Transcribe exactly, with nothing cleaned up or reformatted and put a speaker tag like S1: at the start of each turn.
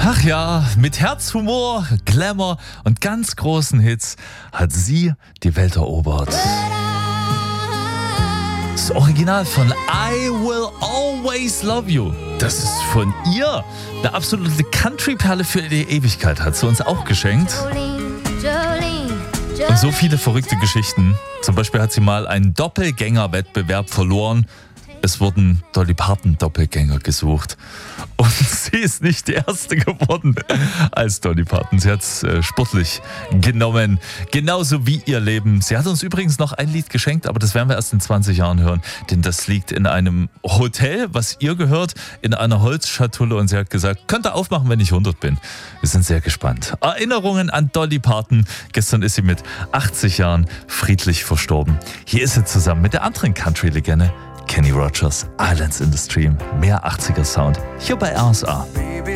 S1: Ach ja, mit Herzhumor, Glamour und ganz großen Hits hat sie die Welt erobert. Das Original von I Will Always Love You, das ist von ihr. Eine absolute Country-Perle für die Ewigkeit hat sie uns auch geschenkt. Und so viele verrückte Geschichten. Zum Beispiel hat sie mal einen Doppelgänger-Wettbewerb verloren. Es wurden Dolly Parton-Doppelgänger gesucht. Und sie ist nicht die Erste geworden als Dolly Parton. Sie hat es äh, sportlich genommen, genauso wie ihr Leben. Sie hat uns übrigens noch ein Lied geschenkt, aber das werden wir erst in zwanzig Jahren hören. Denn das liegt in einem Hotel, was ihr gehört, in einer Holzschatulle. Und sie hat gesagt, könnt ihr aufmachen, wenn ich hundert bin. Wir sind sehr gespannt. Erinnerungen an Dolly Parton. Gestern ist sie mit achtzig Jahren friedlich verstorben. Hier ist sie zusammen mit der anderen Country-Legende Kenny Rogers, Islands in the Stream, mehr achtziger Sound, hier bei R S A.
S2: Baby,